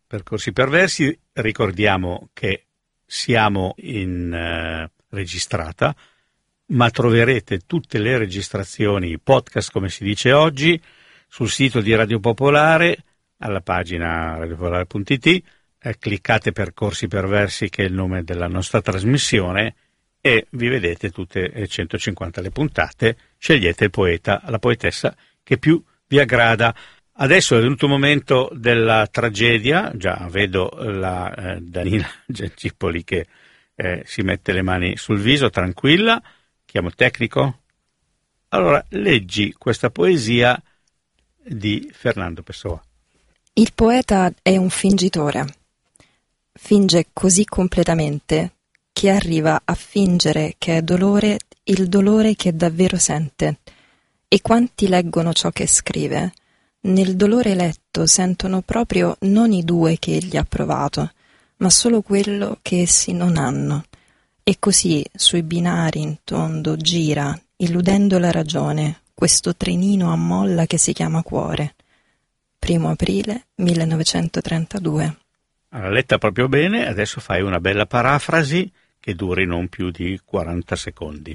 Percorsi Perversi. Ricordiamo che siamo in registrata, ma troverete tutte le registrazioni, podcast come si dice oggi, sul sito di Radio Popolare, alla pagina radiopopolare.it, cliccate Percorsi Perversi, che è il nome della nostra trasmissione, e vi vedete tutte le 150 le puntate, scegliete il poeta, la poetessa che più vi aggrada. Adesso è venuto il momento della tragedia, già vedo la Danila Gengipoli che si mette le mani sul viso, tranquilla, chiamo tecnico. Allora, leggi questa poesia di Fernando Pessoa. Il poeta è un fingitore. Finge così completamente che arriva a fingere che è dolore il dolore che davvero sente. E quanti leggono ciò che scrive, nel dolore letto sentono proprio non i due che egli ha provato, ma solo quello che essi non hanno. E così sui binari in tondo gira, illudendo la ragione, questo trenino a molla che si chiama cuore. 1 aprile 1932. Allora, letta proprio bene, adesso fai una bella parafrasi che duri non più di 40 secondi.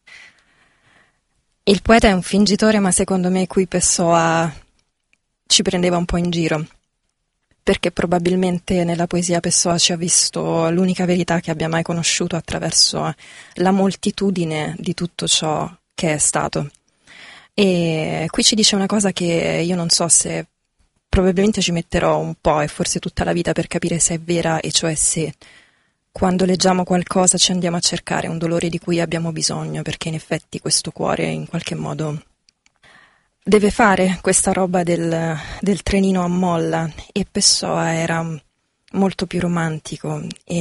Il poeta è un fingitore, ma secondo me qui Pessoa ci prendeva un po' in giro, perché probabilmente nella poesia Pessoa ci ha visto l'unica verità che abbia mai conosciuto attraverso la moltitudine di tutto ciò che è stato. E qui ci dice una cosa che io non so se probabilmente ci metterò un po' e forse tutta la vita per capire se è vera, e cioè se quando leggiamo qualcosa ci andiamo a cercare un dolore di cui abbiamo bisogno, perché in effetti questo cuore in qualche modo deve fare questa roba del trenino a molla, e Pessoa era molto più romantico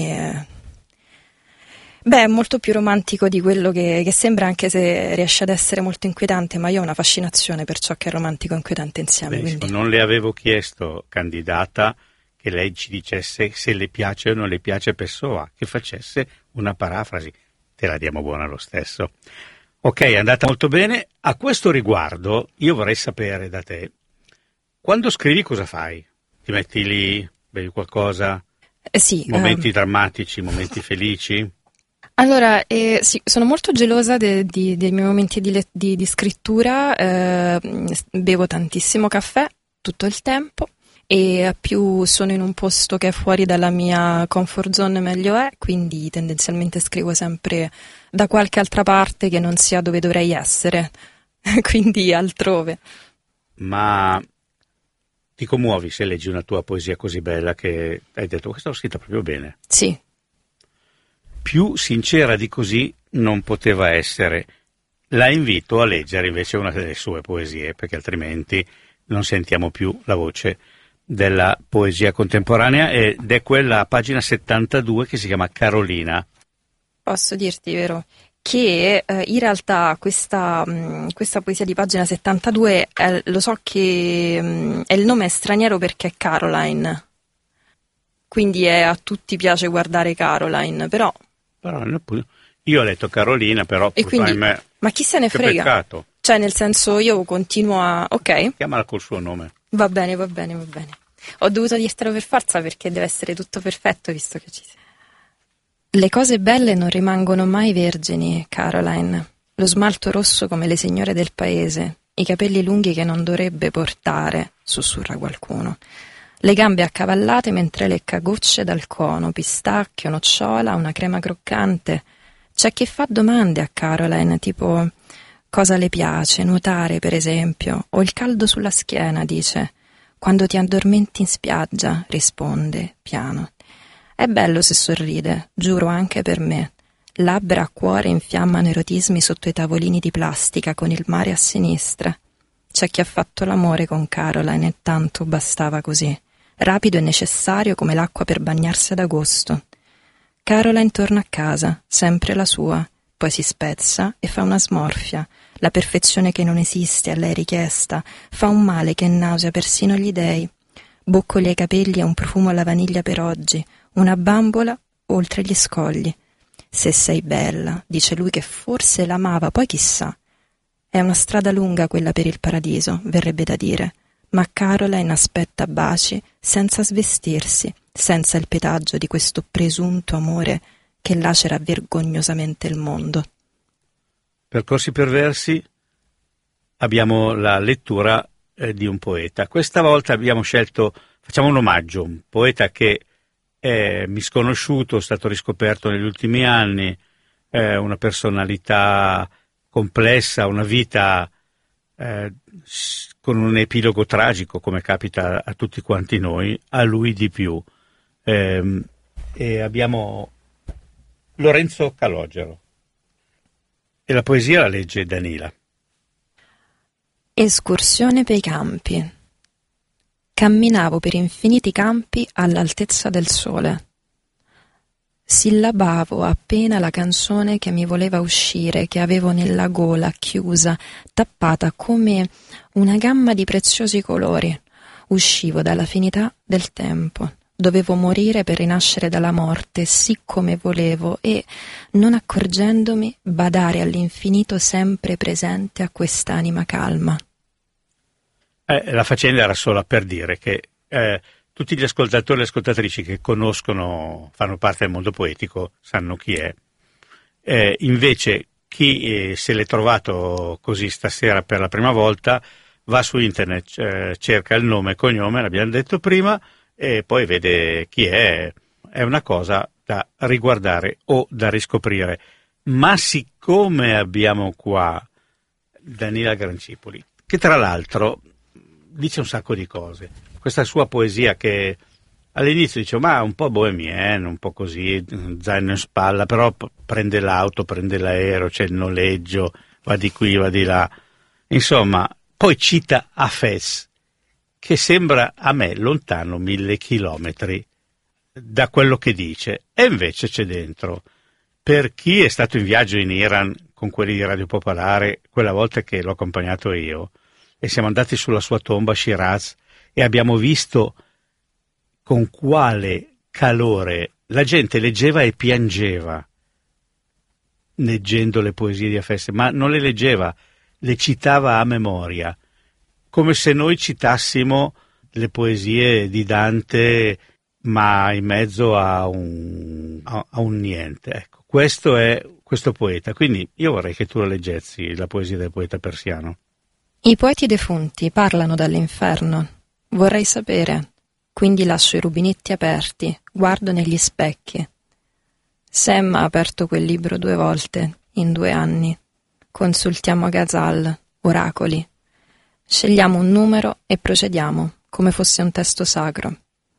molto più romantico di quello che sembra, anche se riesce ad essere molto inquietante, ma io ho una fascinazione per ciò che è romantico e inquietante insieme. Quindi non le avevo chiesto, candidata, che lei ci dicesse se le piace o non le piace Pessoa, che facesse una parafrasi. Te la diamo buona lo stesso. Ok, è andata molto bene. A questo riguardo io vorrei sapere da te, quando scrivi cosa fai? Ti metti lì, bevi qualcosa? Sì. Momenti drammatici, momenti felici? Allora, sì, sono molto gelosa dei miei momenti di scrittura, bevo tantissimo caffè tutto il tempo, e più sono in un posto che è fuori dalla mia comfort zone meglio è, quindi tendenzialmente scrivo sempre da qualche altra parte che non sia dove dovrei essere, quindi altrove. Ma ti commuovi se leggi una tua poesia così bella che hai detto questa l'ho scritta proprio bene? Sì. Più sincera di così non poteva essere. La invito a leggere invece una delle sue poesie, perché altrimenti non sentiamo più la voce della poesia contemporanea, ed è quella a pagina 72 che si chiama Carolina. Posso dirti, vero, che in realtà questa poesia di pagina 72 lo so che il nome è straniero perché è Caroline, quindi a tutti piace guardare Caroline, però io ho letto Carolina, però e quindi, ma chi se ne frega? Peccato. Cioè, nel senso, io continuo a... Ok. Chiamala col suo nome. Va bene. Ho dovuto dirtelo per forza perché deve essere tutto perfetto, visto che ci sei. Le cose belle non rimangono mai vergini, Caroline. Lo smalto rosso come le signore del paese, i capelli lunghi che non dovrebbe portare, sussurra qualcuno. Le gambe accavallate mentre lecca gocce dal cono, pistacchio, nocciola, una crema croccante. C'è chi fa domande a Caroline, tipo cosa le piace, nuotare per esempio, o il caldo sulla schiena, dice. Quando ti addormenti in spiaggia, risponde, piano. È bello se sorride, giuro anche per me. Labbra a cuore infiammano erotismi sotto i tavolini di plastica con il mare a sinistra. C'è chi ha fatto l'amore con Caroline e tanto bastava così. Rapido e necessario come l'acqua per bagnarsi ad agosto. Caroline torna a casa, sempre la sua, poi si spezza e fa una smorfia. La perfezione che non esiste a lei richiesta fa un male che nausea persino gli dei. Boccoli ai capelli e un profumo alla vaniglia per oggi, una bambola oltre gli scogli. Se sei bella, dice lui che forse l'amava, poi chissà. È una strada lunga quella per il paradiso, verrebbe da dire, ma Caroline aspetta baci senza svestirsi, senza il petaggio di questo presunto amore che lacera vergognosamente il mondo. Percorsi perversi, abbiamo la lettura di un poeta. Questa volta abbiamo scelto, facciamo un omaggio, un poeta che è misconosciuto, è stato riscoperto negli ultimi anni, una personalità complessa, una vita con un epilogo tragico, come capita a tutti quanti noi, a lui di più. E abbiamo Lorenzo Calogero. E la poesia la legge Danila. Escursione per i campi. Camminavo per infiniti campi all'altezza del sole. Sillabavo appena la canzone che mi voleva uscire, che avevo nella gola chiusa, tappata come una gamma di preziosi colori. Uscivo dalla finità del tempo. Dovevo morire per rinascere dalla morte, sì come volevo, e, non accorgendomi, badare all'infinito sempre presente a quest'anima calma. La faccenda era solo per dire che tutti gli ascoltatori e le ascoltatrici che conoscono, fanno parte del mondo poetico, sanno chi è. Invece chi se l'è trovato così stasera per la prima volta, va su internet, cerca il nome e cognome, l'abbiamo detto prima, e poi vede chi è. È una cosa da riguardare o da riscoprire. Ma siccome abbiamo qua Danila Grancipoli, che tra l'altro dice un sacco di cose, questa sua poesia che all'inizio dice ma un po' bohemienne, un po' così, zaino in spalla, però prende l'auto, prende l'aereo, c'è il noleggio, va di qui, va di là, insomma, poi cita Hafez, che sembra a me lontano 1000 chilometri da quello che dice, e invece c'è dentro. Per chi è stato in viaggio in Iran con quelli di Radio Popolare, quella volta che l'ho accompagnato io, e siamo andati sulla sua tomba Shiraz e abbiamo visto con quale calore la gente leggeva e piangeva leggendo le poesie di Hafez, ma non le leggeva, le citava a memoria, come se noi citassimo le poesie di Dante, ma in mezzo a un niente. Ecco, questo è questo poeta. Quindi io vorrei che tu la leggessi, la poesia del poeta persiano. I poeti defunti parlano dall'inferno. Vorrei sapere. Quindi lascio i rubinetti aperti, guardo negli specchi. Sam ha aperto quel libro 2 volte, in 2 anni. Consultiamo Ghazal, oracoli. Scegliamo un numero e procediamo, come fosse un testo sacro.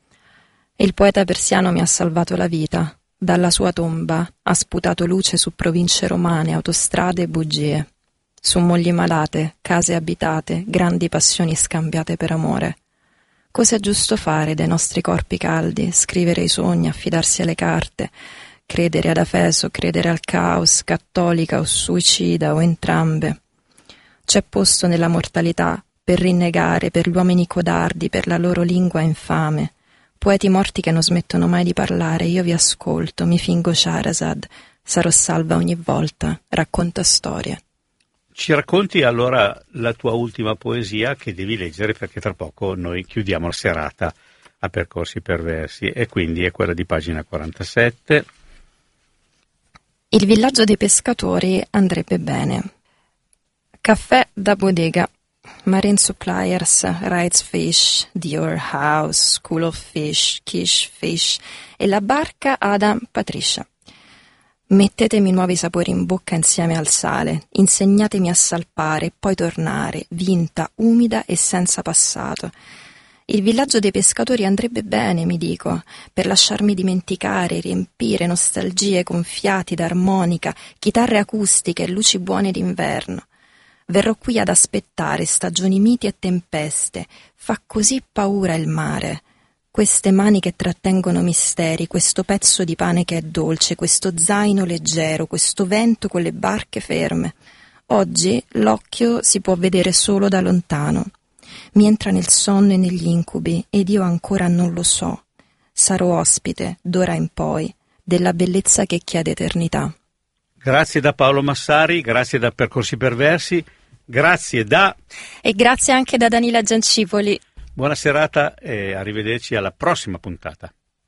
Il poeta persiano mi ha salvato la vita. Dalla sua tomba ha sputato luce su province romane, autostrade e bugie. Su mogli malate, case abitate, grandi passioni scambiate per amore. Cos'è giusto fare dei nostri corpi caldi? Scrivere i sogni, affidarsi alle carte, credere ad Afeso, credere al caos, cattolica o suicida o entrambe. C'è posto nella mortalità per rinnegare, per gli uomini codardi, per la loro lingua infame. Poeti morti che non smettono mai di parlare, io vi ascolto, mi fingo Shahrazad, sarò salva ogni volta, racconta storie. Ci racconti allora la tua ultima poesia che devi leggere, perché tra poco noi chiudiamo la serata a Percorsi Perversi, e quindi è quella di pagina 47. Il villaggio dei pescatori andrebbe bene. Caffè da bodega. Marine Suppliers, Rights Fish, Dior House, School of Fish, Kish Fish e la barca Adam Patricia. Mettetemi nuovi sapori in bocca insieme al sale, insegnatemi a salpare e poi tornare, vinta, umida e senza passato. Il villaggio dei pescatori andrebbe bene, mi dico, per lasciarmi dimenticare, riempire nostalgie con fiati d'armonica, chitarre acustiche e luci buone d'inverno. Verrò qui ad aspettare stagioni miti e tempeste, fa così paura il mare. Queste mani che trattengono misteri, questo pezzo di pane che è dolce, questo zaino leggero, questo vento con le barche ferme. Oggi l'occhio si può vedere solo da lontano. Mi entra nel sonno e negli incubi, ed io ancora non lo so. Sarò ospite, d'ora in poi, della bellezza che chiede eternità. Grazie da Paolo Massari, grazie da Percorsi Perversi. Grazie E grazie anche da Danila Giancipoli. Buona serata e arrivederci alla prossima puntata.